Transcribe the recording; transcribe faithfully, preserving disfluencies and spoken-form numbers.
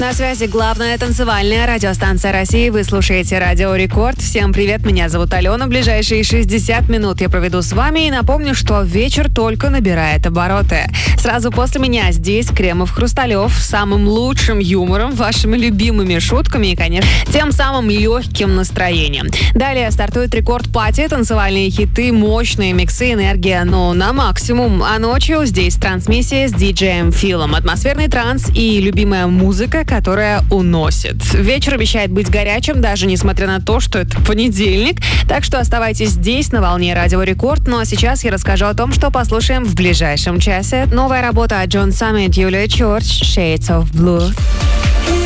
На связи главная танцевальная радиостанция России. Вы слушаете Радио Рекорд. Всем привет, меня зовут Алена. Ближайшие шестьдесят минут я проведу с вами. И напомню, что вечер только набирает обороты. Сразу после меня здесь Кремов-Хрусталев с самым лучшим юмором, вашими любимыми шутками и, конечно, тем самым легким настроением. Далее стартует Рекорд-пати, танцевальные хиты, мощные миксы, энергия, но на максимум. А ночью здесь трансмиссия с диджеем Филом. Атмосферный транс и любимая музыка, которая уносит. Вечер обещает быть горячим, даже несмотря на то, что это понедельник. Так что оставайтесь здесь, на волне Радио Рекорд. Ну а сейчас я расскажу о том, что послушаем в ближайшем часе. Новая работа от Джон Саммит, Юлия Чорч, Shades of Blue.